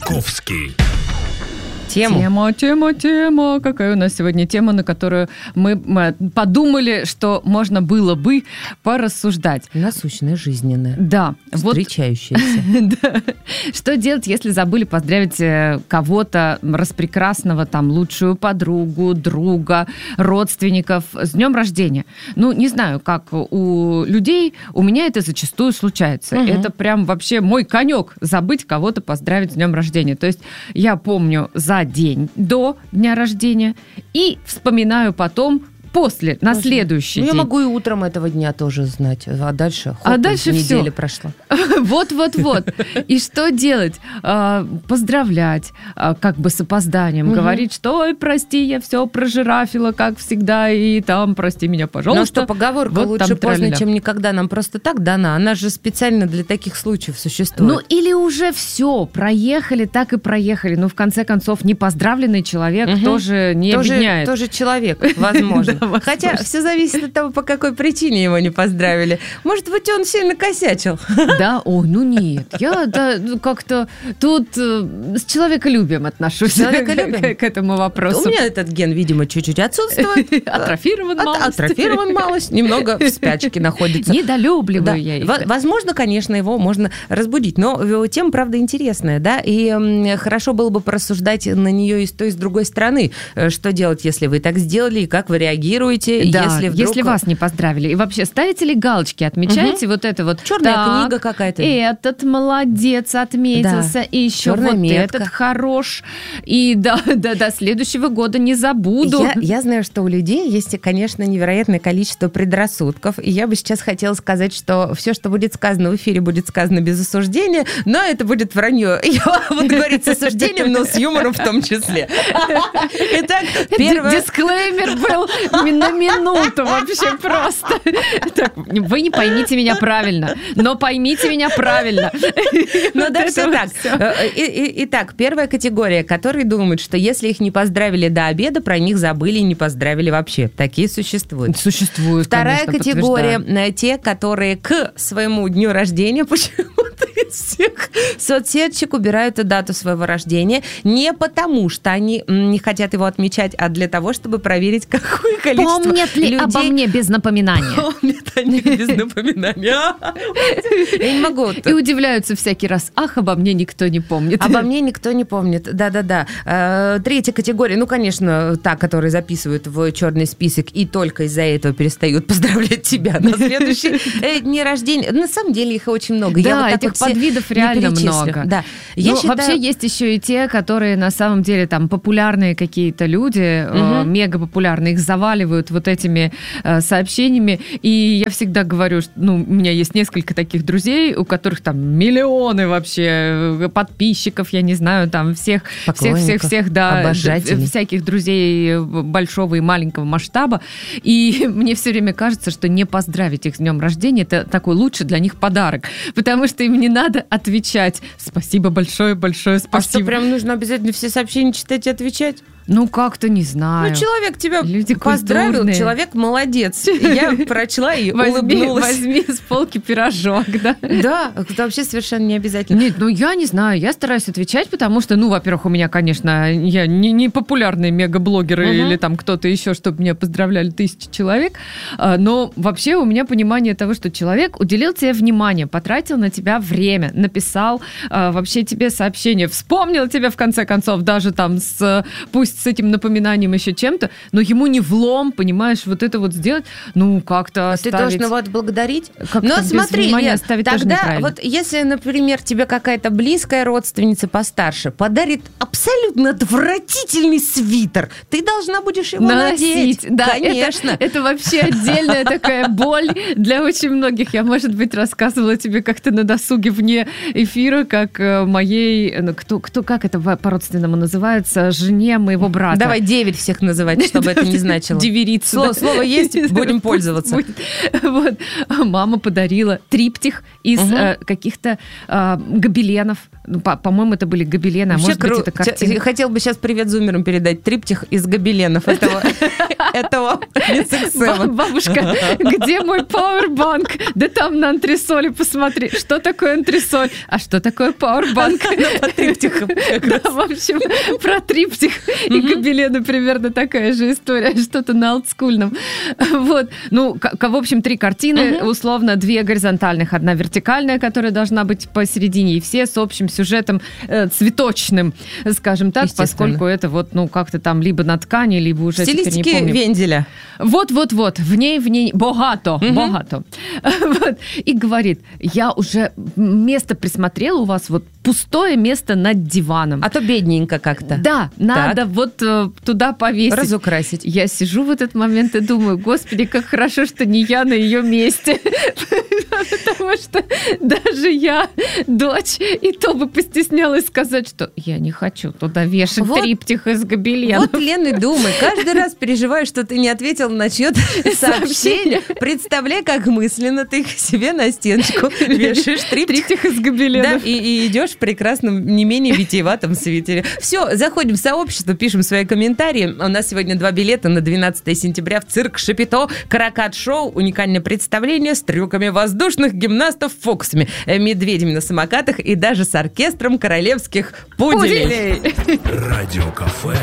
Маяковский. Тема. Какая у нас сегодня тема, на которую мы подумали, что можно было бы порассуждать. Насущная, жизненная. Да. Встречающаяся. Да. Что делать, если забыли поздравить кого-то распрекрасного, там, лучшую подругу, друга, родственников с днем рождения? Ну, не знаю, как у людей, у меня это зачастую случается. Это прям вообще мой конек — забыть кого-то поздравить с днем рождения. То есть я помню за день до дня рождения и вспоминаю потом после, на следующий день. Я могу и утром этого дня тоже знать, а дальше неделя все прошла. Вот. И что делать? Поздравлять, как бы с опозданием, говорить, что ой, прости, я все прожирафила, как всегда, и там, прости меня, пожалуйста. Ну что, поговорка вот лучше поздно, чем никогда, нам просто так дана. Она же специально для таких случаев существует. Ну или уже все, проехали, так и проехали. Ну, в конце концов, непоздравленный человек тоже не объединяет. Тоже человек, возможно. Хотя все зависит от того, по какой причине его не поздравили. Может быть, он сильно косячил. Да? Ой, ну нет. Я как-то тут с человеколюбием отношусь к этому вопросу. У меня этот ген, видимо, чуть-чуть отсутствует. Атрофирован малость. Немного в спячке находится. Недолюбливаю я их. Возможно, конечно, его можно разбудить. Но тема, правда, интересная, да? И хорошо было бы порассуждать на нее и с той, и с другой стороны. Что делать, если вы так сделали, и как вы реагируете? Да, если вас не поздравили. И вообще, ставите ли галочки, отмечаете вот это вот? Черная книга какая-то. Этот молодец, отметился. Да. И еще черная вот метка. Этот хорош. И до следующего года не забуду. Я знаю, что у людей есть, конечно, невероятное количество предрассудков. И я бы сейчас хотела сказать, что все, что будет сказано в эфире, будет сказано без осуждения, но это будет вранье. Я буду говорить с осуждением, но с юмором в том числе. Итак, дисклеймер был на минуту вообще просто. Так, вы не поймите меня правильно, но поймите меня правильно. Ну да, все так. Итак, первая категория, которые думают, что если их не поздравили до обеда, про них забыли и не поздравили вообще. Такие существуют. Существуют, Вторая категория, те, которые к своему дню рождения почему-то из всех соцсеточек убирают дату своего рождения не потому, что они не хотят его отмечать, а для того, чтобы проверить, какое количество помнят ли людей... обо мне без напоминания? Помнят они без напоминания. Я не могу. И удивляются всякий раз. Ах, обо мне никто не помнит. Обо мне никто не помнит. Да. Третья категория, ну, конечно, та, которая записывают в черный список и только из-за этого перестают поздравлять тебя на следующий день рождения. На самом деле их очень много. Да, этих подвидов реально много. Да. Вообще есть еще и те, которые на самом деле там популярные какие-то люди, мега популярные, их заваливают вот этими сообщениями. И я всегда говорю, что, у меня есть несколько таких друзей, у которых там миллионы вообще подписчиков, я не знаю, там всех, да, обожателей, всяких друзей большого и маленького масштаба. И мне все время кажется, что не поздравить их с днем рождения — это такой лучший для них подарок, потому что им не надо отвечать «спасибо большое спасибо». А что, прям нужно обязательно все сообщения читать и отвечать? Ну, как-то не знаю. Ну, человек тебя люди поздравил, культурные. Человек молодец. Я прочла и улыбнулась. Возьми с полки пирожок, да? Да, это вообще совершенно не обязательно. Нет, я не знаю, я стараюсь отвечать, потому что, во-первых, у меня, конечно, я не популярные мегаблогеры или там кто-то еще, чтобы меня поздравляли 1000 человек, но вообще у меня понимание того, что человек уделил тебе внимание, потратил на тебя время, написал вообще тебе сообщение, вспомнил тебя, в конце концов, даже там пусть с этим напоминанием еще чем-то, но ему не влом, понимаешь, вот это вот сделать, как-то оставить... Ты должен его отблагодарить. Но смотри, тогда вот если, например, тебе какая-то близкая родственница постарше подарит абсолютно отвратительный свитер, ты должна будешь его надеть. Да, конечно. Это вообще отдельная такая боль для очень многих. Я, может быть, рассказывала тебе как-то на досуге вне эфира, как моей, как это по-родственному называется, жене моего брата. Давай 9 всех называть, чтобы это не значило. Девериться. Слово есть, будем пользоваться. Вот. Мама подарила триптих из каких-то гобеленов. Ну, по-моему, это были гобелены, а может быть, это картины. Хотел бы сейчас привет зумерам передать. Триптих из гобеленов этого Mix X7. Бабушка, где мой пауэрбанк? Да там на антресоле посмотри. Что такое антресоль? А что такое пауэрбанк? По триптихам. Да, в общем, про триптих и гобелены примерно такая же история. Что-то на олдскульном. Вот. Ну, в общем, 3 картины. Условно, 2 горизонтальных, 1 вертикальная, которая должна быть посередине. И все с общим сюжетом цветочным, скажем так, поскольку это вот, ну, как-то там либо на ткани, либо уже теперь не помню. Венделя. Вот. В ней богато. Вот. И говорит, я уже место присмотрела у вас, вот пустое место над диваном. А то бедненько как-то. Да, надо вот туда повесить. Разукрасить. Я сижу в этот момент и думаю, господи, как хорошо, что не я на ее месте. Потому что даже я, дочь, и то бы постеснялась сказать, что я не хочу туда вешать триптих из гобеленов. Вот, Лен, и думай. Каждый раз переживаю, что ты не ответил на чьё-то сообщение. Представляй, как мысленно ты себе на стеночку вешаешь триптих из гобеленов. Да, и идешь в прекрасном, не менее витиеватом свитере. Все, заходим в сообщество, пишем свои комментарии. У нас сегодня 2 билета на 12 сентября в цирк Шапито. Каракат-шоу. Уникальное представление с трюками воздушных гимнастов, фокусами, медведями на самокатах и даже с оркестром королевских пуделей. Радио Кафе.